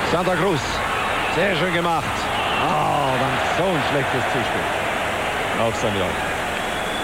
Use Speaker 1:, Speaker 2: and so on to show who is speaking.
Speaker 1: Santa Cruz. Sehr schön gemacht. Dann so ein schlechtes Zuspiel. Auf Samuel.